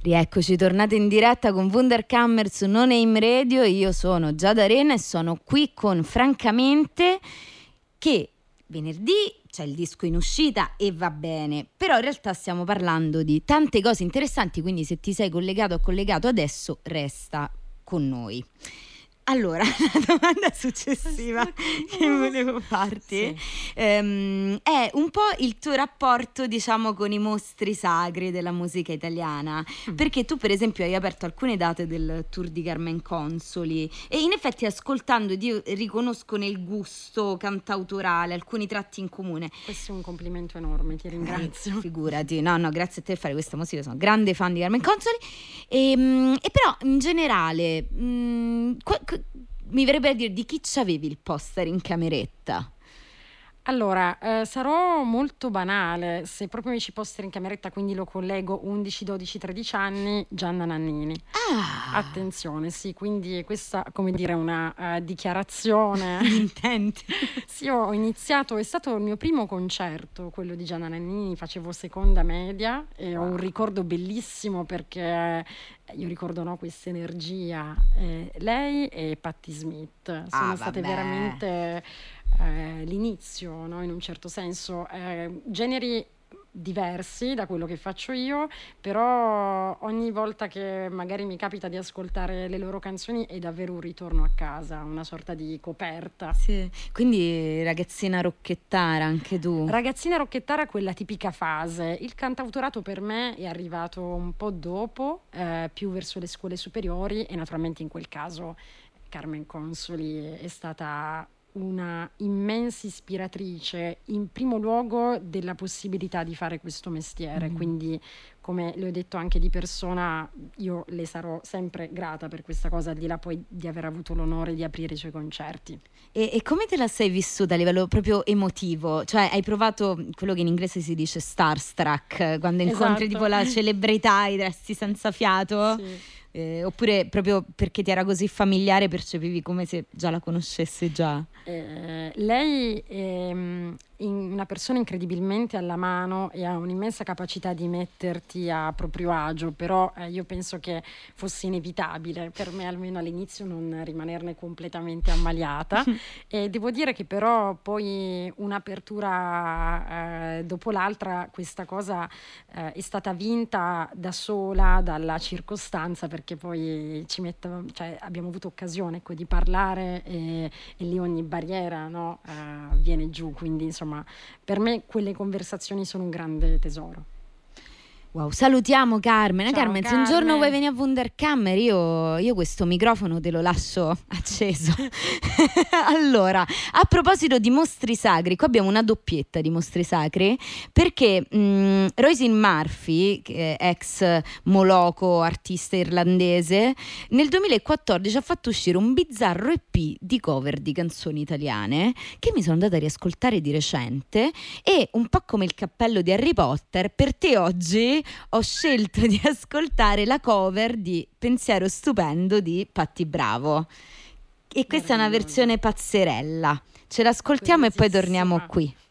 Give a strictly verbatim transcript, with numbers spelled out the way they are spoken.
Rieccoci, tornate in diretta con Wunderkammer su No Name Radio. Io sono Giada Arena e sono qui con Francamente, che venerdì c'è il disco in uscita e va bene, però in realtà stiamo parlando di tante cose interessanti, quindi se ti sei collegato o collegato adesso resta con noi. Allora, la domanda successiva che volevo farti sì. ehm, è un po' il tuo rapporto, diciamo, con i mostri sacri della musica italiana, mm. perché tu per esempio hai aperto alcune date del tour di Carmen Consoli e in effetti ascoltando io riconosco nel gusto cantautorale alcuni tratti in comune. Questo è un complimento enorme, ti ringrazio. Eh, figurati, no no, grazie a te per fare questa musica, sono grande fan di Carmen Consoli e, e però in generale mh, qu- mi verrebbe a dire di chi c'avevi il poster in cameretta? Allora, eh, sarò molto banale, se proprio mi ci poster in cameretta, quindi lo collego undici, dodici, tredici anni, Gianna Nannini. Ah! Attenzione, sì, quindi questa, come dire, una uh, dichiarazione di intenti. Sì, ho iniziato, è stato il mio primo concerto, quello di Gianna Nannini, facevo seconda media e wow. ho un ricordo bellissimo perché io ricordo no, questa energia, eh, lei e Patti Smith sono ah, state vabbè. veramente eh, l'inizio, no, in un certo senso, eh, generi diversi da quello che faccio io, però ogni volta che magari mi capita di ascoltare le loro canzoni è davvero un ritorno a casa, una sorta di coperta. Sì. Quindi ragazzina rocchettara anche tu. Ragazzina rocchettara, quella tipica fase. Il cantautorato per me è arrivato un po' dopo, eh, più verso le scuole superiori, e naturalmente in quel caso Carmen Consoli è stata una immensa ispiratrice, in primo luogo della possibilità di fare questo mestiere, mm. quindi come le ho detto anche di persona, io le sarò sempre grata per questa cosa, al di là poi di aver avuto l'onore di aprire i suoi concerti. E, e come te la sei vissuta a livello proprio emotivo? Cioè hai provato quello che in inglese si dice starstruck, quando incontri esatto. tipo la celebrità e resti senza fiato? Sì. Eh, oppure proprio perché ti era così familiare percepivi come se già la conoscessi già? Eh, lei è una persona incredibilmente alla mano e ha un'immensa capacità di metterti a proprio agio, però eh, io penso che fosse inevitabile per me, almeno all'inizio, non rimanerne completamente ammaliata e devo dire che però poi un'apertura eh, dopo l'altra, questa cosa eh, è stata vinta da sola dalla circostanza, perché poi ci metto, cioè, abbiamo avuto occasione ecco, di parlare e, e lì ogni barriera no, uh, viene giù, quindi insomma per me quelle conversazioni sono un grande tesoro. Wow, salutiamo Carmen. Ciao, Carmen, Carmen, se un giorno vuoi venire a Wunderkammer io, io questo microfono te lo lascio acceso. Allora, a proposito di mostri sacri, qua abbiamo una doppietta di mostri sacri, perché mh, Roisin Murphy, che è ex Moloco, artista irlandese, nel duemilaquattordici ha fatto uscire un bizzarro E P di cover di canzoni italiane che mi sono andata a riascoltare di recente, e un po' come il cappello di Harry Potter, per te oggi ho scelto di ascoltare la cover di Pensiero stupendo di Patti Bravo, e questa è una versione pazzerella. Ce l'ascoltăm e poi torniamo qui.